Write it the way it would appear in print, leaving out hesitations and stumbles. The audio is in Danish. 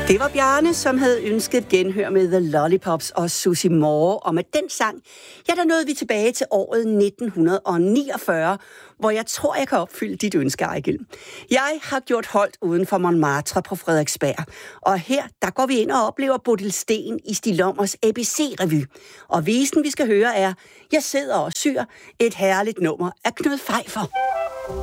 Det var Bjarne, som havde ønsket genhør med The Lollipops og Susie Moore, og med den sang, ja, der nåede vi tilbage til året 1949, hvor jeg tror, jeg kan opfylde dit ønske, Ejgil. Jeg har gjort holdt uden for Montmartre på Frederiksberg, og her, der går vi ind og oplever Bodil Sten i Stig Lommers ABC-revy. Og visen, vi skal høre, er Jeg sidder og syr, et herligt nummer af Knud Pfeiffer.